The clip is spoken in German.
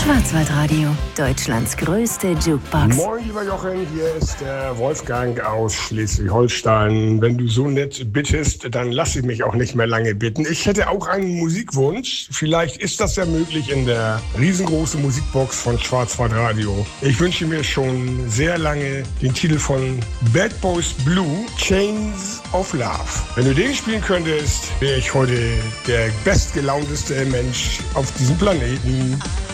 Schwarzwaldradio, Deutschlands größte Jukebox. Moin, lieber Jochen, hier ist der Wolfgang aus Schleswig-Holstein. Wenn du so nett bittest, dann lasse ich mich auch nicht mehr lange bitten. Ich hätte auch einen Musikwunsch. Vielleicht ist das ja möglich in der riesengroßen Musikbox von Schwarzwaldradio. Ich wünsche mir schon sehr lange den Titel von Bad Boys Blue, Chains of Love. Wenn du den spielen könntest, wäre ich heute der bestgelaunteste Mensch auf diesem Planeten.